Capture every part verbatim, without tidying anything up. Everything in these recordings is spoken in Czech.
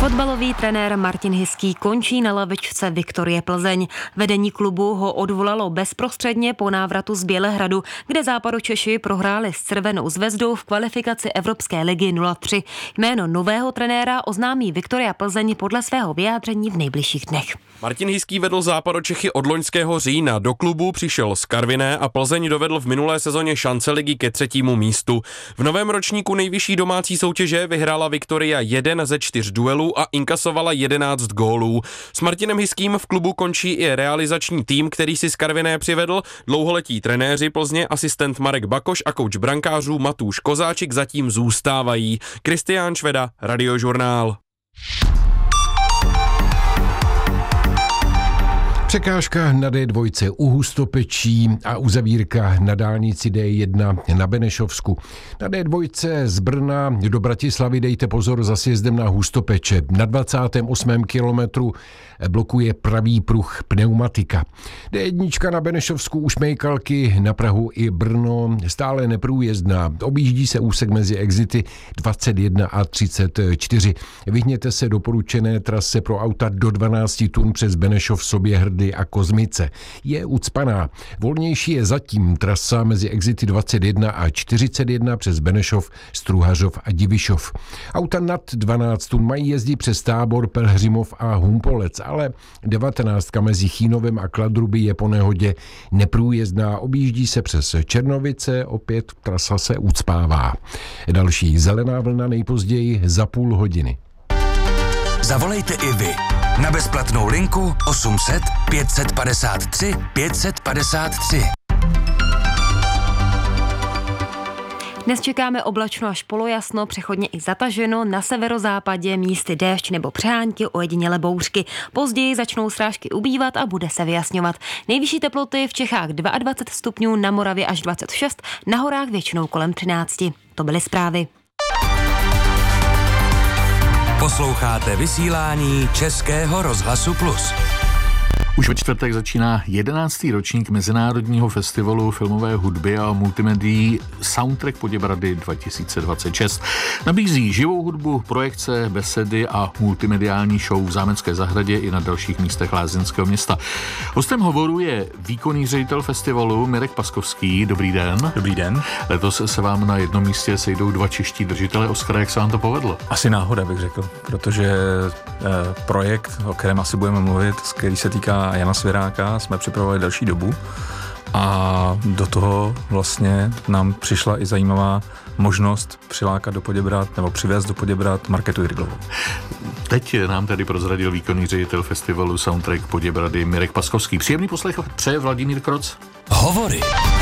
Fotbalový trenér Martin Hiský končí na lavičce Viktorie Plzeň. Vedení klubu ho odvolalo bezprostředně po návratu z Bělehradu, kde Západočeši prohráli s Červenou zvezdou v kvalifikaci Evropské ligy nula tři. Jméno nového trenéra oznámí Viktoria Plzeň podle svého vyjádření v nejbližších dnech. Martin Hiský vedl Západočechy od loňského října. Do klubu přišel z Karviné a Plzeň dovedl v minulé sezóně šance ligy ke třetímu místu. V novém ročníku nejvyšší domácí soutěže vyhrála Viktoria jeden ze čtyř duelů a inkasovala jedenáct gólů. S Martinem Hiským v klubu končí i realizační tým, který si z Karviné přivedl. Dlouholetí trenéři Plzně, asistent Marek Bakoš a kouč brankářů Matúš Kozáčik zatím zůstávají. Kristián Šveda, Radiožurnál. Překážka na dé dva u Hustopečí a uzavírka na dálnici dé jedna na Benešovsku. Na dé dva z Brna do Bratislavy dejte pozor za sjezdem na Hustopeče. Na dvacátém osmém kilometru blokuje pravý pruh pneumatika. dé jedna na Benešovsku u Šmejkalky na Prahu i Brno stále neprůjezdná. Objíždí se úsek mezi exity dvacet jedna a třicet čtyři. Vyhněte se doporučené trase pro auta do dvanáct tun přes Benešov, Soběhrdy a Kozmice. Je ucpaná. Volnější je zatím trasa mezi exity dvacet jedna a čtyřicet jedna přes Benešov, Struhařov a Divišov. Auta nad dvanáct tun mají jezdit přes Tábor, Pelhřimov a Humpolec, ale devatenáctka mezi Chínovem a Kladruby je po nehodě neprůjezdná. Objíždí se přes Černovice, opět trasa se ucpává. Další zelená vlna nejpozději za půl hodiny. Zavolejte i vy na bezplatnou linku osm set pět set padesát tři pět set padesát tři. Dnes čekáme oblačno až polojasno, přechodně i zataženo, na severozápadě místy déšť nebo přehánky, ojediněle bouřky. Později začnou srážky ubývat a bude se vyjasňovat. Nejvyšší teploty v Čechách dvacet dva stupňů, na Moravě až dvacet šest, na horách většinou kolem třináct. To byly zprávy. Posloucháte vysílání Českého rozhlasu Plus. Už ve čtvrtek začíná jedenáctý ročník Mezinárodního festivalu filmové hudby a multimedií Soundtrack Poděbrady dva tisíce dvacet šest. Nabízí živou hudbu, projekce, besedy a multimediální show v Zámecké zahradě i na dalších místech lázeňského města. Hostem hovoru je výkonný ředitel festivalu Mirek Paskovský. Dobrý den. Dobrý den. Letos se vám na jednom místě sejdou dva čeští držitelé Oscara. Jak se vám to povedlo? Asi náhoda, bych řekl, protože eh, projekt, o kterém asi budeme mluvit, který se týká Jana Svěráka, jsme připravovali další dobu a do toho vlastně nám přišla i zajímavá možnost přilákat do Poděbrad nebo přivést do Poděbrad Markétu Jirglovou. Teď nám tady prozradil výkonný ředitel festivalu Soundtrack Poděbrady Mirek Paskovský. Příjemný poslech přeje Vladimír Kroc. Hovory.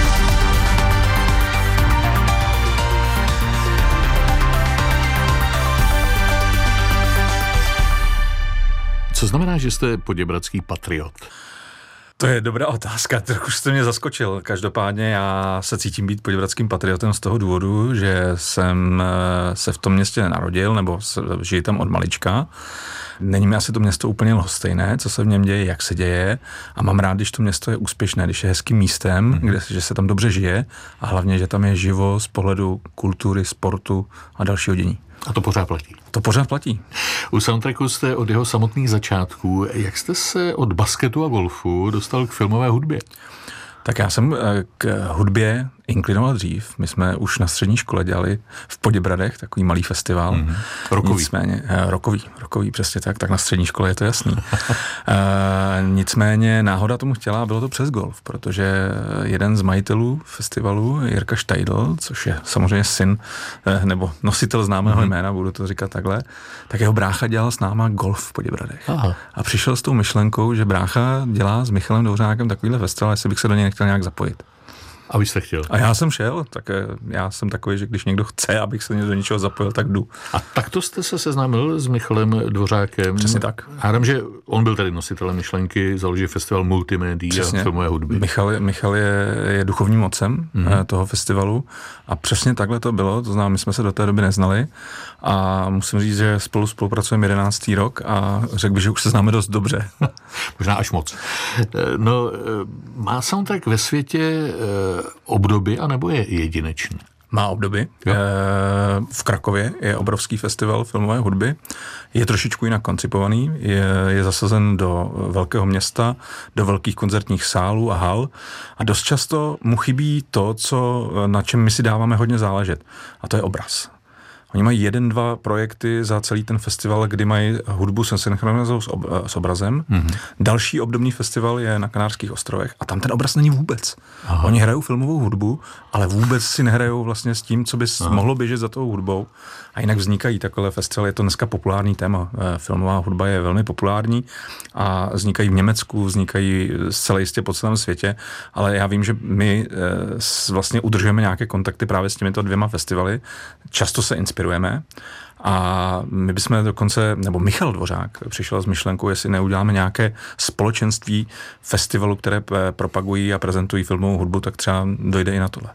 Co znamená, že jste poděbradský patriot? To je dobrá otázka, trochu jste mě zaskočil. Každopádně já se cítím být poděbradským patriotem z toho důvodu, že jsem se v tom městě nenarodil, nebo žiji tam od malička. Není mi asi to město úplně lhostejné, co se v něm děje, jak se děje, a mám rád, když to město je úspěšné, když je hezkým místem, mm-hmm. kde, že se tam dobře žije a hlavně, že tam je živo z pohledu kultury, sportu a dalšího dění. A to pořád platí. To pořád platí. U soundtracku jste od jeho samotných začátků. Jak jste se od basketu a golfu dostal k filmové hudbě? Tak já jsem k hudbě inklinoval dřív. My jsme už na střední škole dělali v Poděbradech takový malý festival. Mm-hmm. Rokový. Nicméně, rokový, rokový, přesně tak, tak na střední škole je to jasný. e, nicméně náhoda tomu chtěla a bylo to přes golf, protože jeden z majitelů festivalu, Jirka Štajdl, což je samozřejmě syn, nebo nositel známého mm-hmm. jména, budu to říkat takhle, tak jeho brácha dělal s náma golf v Poděbradech. Aha. A přišel s tou myšlenkou, že brácha dělá s Michalem Dvořákem takovýhle festival, jestli bych se do něj nechtěl nějak zapojit. A vy jste chtěl? A já jsem šel, tak já jsem takový, že když někdo chce, abych se do něčeho zapojil, tak jdu. A takto jste se seznámil s Michalem Dvořákem? Přesně tak. A já že on byl tady nositelem myšlenky založit festival multimédií a filmové hudby. Michal, Michal je, je duchovním otcem mm-hmm. toho festivalu a přesně takhle to bylo, to znamená, my jsme se do té doby neznali a musím říct, že spolu spolupracujeme jedenáctý rok a řekl bych, že už se známe dost dobře. Možná až moc. No, má soundtrack ve světě obdoby, anebo je jedinečný? Má obdoby. Jo. V Krakově je obrovský festival filmové hudby. Je trošičku jinak koncipovaný. Je, je zasazen do velkého města, do velkých koncertních sálů a hal. A dost často mu chybí to, co, na čem my si dáváme hodně záležet. A to je obraz. Oni mají jeden, dva projekty za celý ten festival, kdy mají hudbu se synchronizou s, ob, s obrazem. Mm-hmm. Další obdobný festival je na Kanárských ostrovech a tam ten obraz není vůbec. Aha. Oni hrajou filmovou hudbu, ale vůbec si nehrajou vlastně s tím, co by Aha. mohlo běžet za tou hudbou. A jinak vznikají takové festivaly. Je to dneska populární téma. Filmová hudba je velmi populární a vznikají v Německu, vznikají zcela jistě po celém světě, ale já vím, že my vlastně udržujeme nějaké kontakty právě s těmito dvěma festivaly. Často se inspirujeme a my bychom dokonce, nebo Michal Dvořák přišel s myšlenkou, jestli neuděláme nějaké společenství festivalu, které propagují a prezentují filmovou hudbu, tak třeba dojde i na tohle.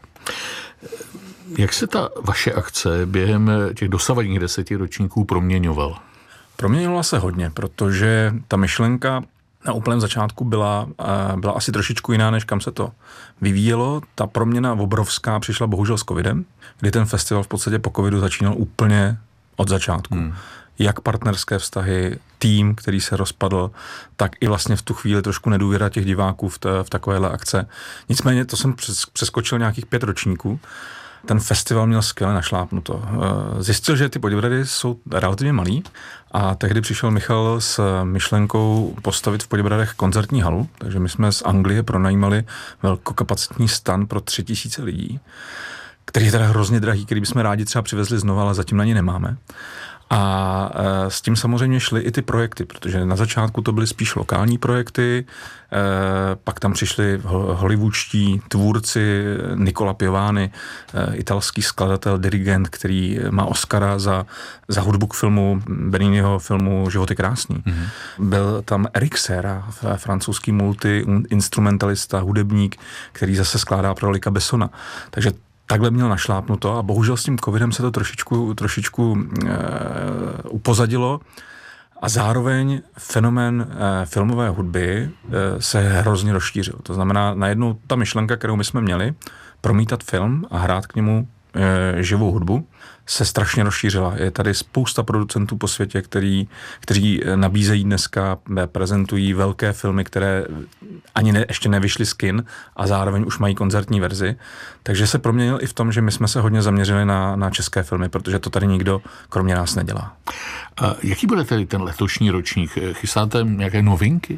Jak se ta vaše akce během těch dosavadních deseti ročníků proměňovala? Proměňovala se hodně, protože ta myšlenka na úplném začátku byla, byla asi trošičku jiná, než kam se to vyvíjelo. Ta proměna obrovská přišla bohužel s covidem, kdy ten festival v podstatě po covidu začínal úplně od začátku. Hmm. Jak partnerské vztahy, tým, který se rozpadl, tak i vlastně v tu chvíli trošku nedůvěra těch diváků v, t- v takovéhle akce. Nicméně to jsem přes- přeskočil nějakých pět ročníků. Ten festival měl skvěle našlápnuto. Zjistil, že ty Poděbrady jsou relativně malý a tehdy přišel Michal s myšlenkou postavit v Poděbradech koncertní halu, takže my jsme z Anglie pronajímali velkokapacitní stan pro tři tisíce lidí, který je teda hrozně drahý, který bychom rádi třeba přivezli znova, ale zatím na ně nemáme. A e, s tím samozřejmě šly i ty projekty, protože na začátku to byly spíš lokální projekty, e, pak tam přišli ho, hollywoodští tvůrci, Nicola Piovani, e, italský skladatel, dirigent, který má Oscara za, za hudbu k filmu, Beniniho filmu Život je krásný. Mm-hmm. Byl tam Eric Serra, francouzský multi-instrumentalista, hudebník, který zase skládá pro Luca Bessona. Takže takhle měl našlápnuto a bohužel s tím covidem se to trošičku, trošičku e, upozadilo a zároveň fenomén e, filmové hudby e, se hrozně rozšířil. To znamená, najednou ta myšlenka, kterou my jsme měli, promítat film a hrát k němu e, živou hudbu, se strašně rozšířila. Je tady spousta producentů po světě, který, kteří nabízejí dneska, prezentují velké filmy, které ani ne, ještě nevyšly z kin a zároveň už mají koncertní verzi. Takže se proměnil i v tom, že my jsme se hodně zaměřili na, na české filmy, protože to tady nikdo kromě nás nedělá. A jaký bude tedy ten letošní ročník? Chystáte nějaké novinky?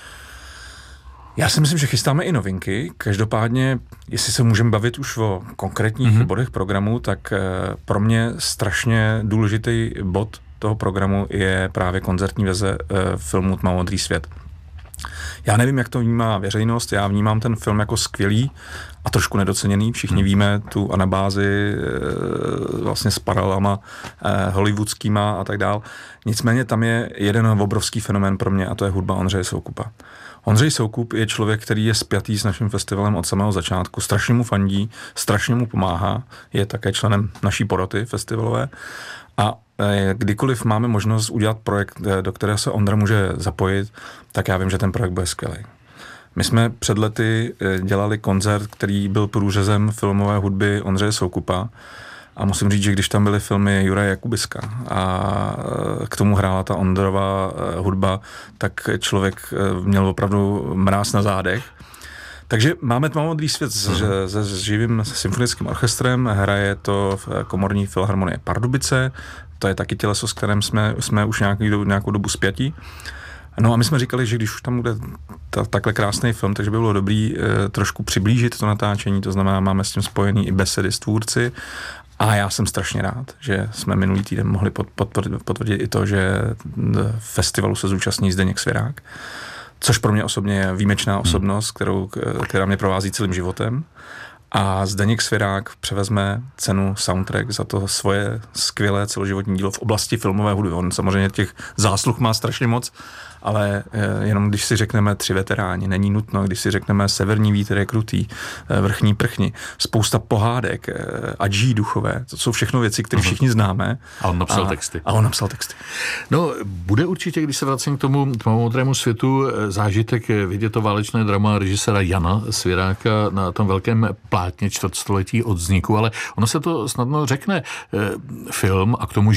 Já si myslím, že chystáme i novinky. Každopádně, jestli se můžeme bavit už o konkrétních mm-hmm. bodech programu, tak pro mě strašně důležitý bod toho programu je právě koncertní verze filmu Tmavomodrý svět. Já nevím, jak to vnímá veřejnost, já vnímám ten film jako skvělý a trošku nedoceněný. Všichni hmm. víme tu anabázi vlastně s paralelama hollywoodskýma a tak dál. Nicméně tam je jeden obrovský fenomén pro mě a to je hudba Ondřeje Soukupa. Ondřej Soukup je člověk, který je spjatý s naším festivalem od samého začátku. Strašně mu fandí, strašně mu pomáhá, je také členem naší poroty festivalové a kdykoliv máme možnost udělat projekt, do kterého se Ondra může zapojit, tak já vím, že ten projekt bude skvělý. My jsme před lety dělali koncert, který byl průřezem filmové hudby Ondřeje Soukupa a musím říct, že když tam byly filmy Juraje Jakubiska a k tomu hrála ta Ondrova hudba, tak člověk měl opravdu mráz na zádech. Takže máme Tmavomodrý svět s, s, s živým symfonickým orchestrem, hraje to v komorní filharmonie Pardubice, to je taky těleso, s kterým jsme, jsme už nějaký, nějakou dobu spjatí. No a my jsme říkali, že když už tam bude ta, takhle krásný film, takže by bylo dobrý e, trošku přiblížit to natáčení, to znamená, máme s tím spojený i besedy s tvůrci a já jsem strašně rád, že jsme minulý týden mohli pod, potvrdit, potvrdit i to, že festivalu se zúčastní Zdeněk Svěrák, což pro mě osobně je výjimečná osobnost, kterou, která mě provází celým životem. A Zdeněk Svěrák převezme cenu soundtrack za to svoje skvělé celoživotní dílo v oblasti filmové hudby. On samozřejmě těch zásluh má strašně moc, ale jenom když si řekneme Tři veteráni, není nutno, když si řekneme Severní vítr je krutý, Vrchní prchni, spousta pohádek, Adží duchové, to jsou všechno věci, které všichni známe. A on napsal a, texty. A on napsal texty. No, bude určitě, když se vracím k tomu tmavomodrému světu, zážitek vidět to válečné drama režiséra Jana Svěráka na tom velkém plátně čtvrtstoletí od vzniku, ale ono se to snadno řekne. Film a k tomu